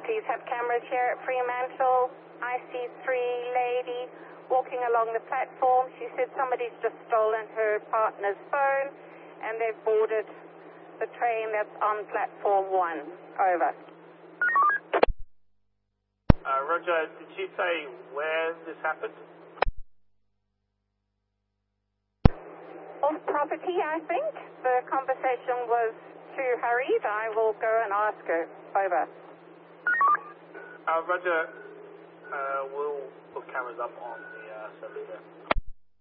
please have cameras here at Fremantle. I see 3 lady walking along the platform. She said somebody's just stolen her partner's phone and they've boarded the train that's on platform 1. Over. Roger, did she say where this happened? Off property, I think. The conversation was too hurried. I will go and ask her. Over. Roger, we'll put cameras up on the service there.